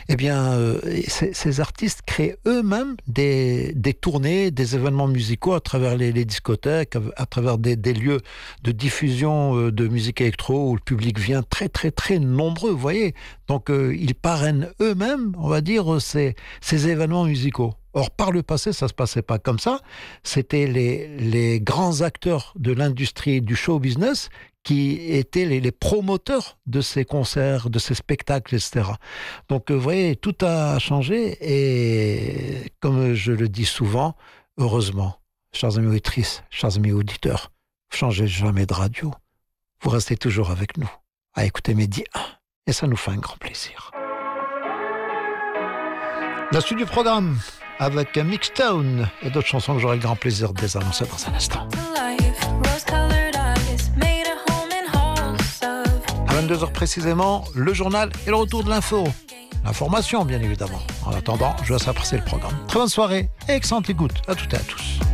Eh bien, ces artistes créent eux-mêmes des tournées, des événements musicaux à travers les discothèques, à travers des lieux de diffusion de musique électro où le public vient très, très, très nombreux, vous voyez. Donc, ils parrainent eux-mêmes, on va dire, ces événements musicaux. Or, par le passé, ça ne se passait pas comme ça. C'était les grands acteurs de l'industrie du show business qui étaient les promoteurs de ces concerts, de ces spectacles, etc. Donc, vous voyez, tout a changé et, comme je le dis souvent, heureusement, chers amis auditrices, chers amis auditeurs, vous ne changez jamais de radio. Vous restez toujours avec nous, à écouter Mehdi 1. Et ça nous fait un grand plaisir. La suite du programme, avec Mixtown et d'autres chansons que j'aurai le grand plaisir de les annoncer dans un instant. À 22h précisément, le journal et le retour de l'info. L'information, bien évidemment. En attendant, je vous laisse apprécier le programme. Très bonne soirée et excellente écoute à toutes et à tous.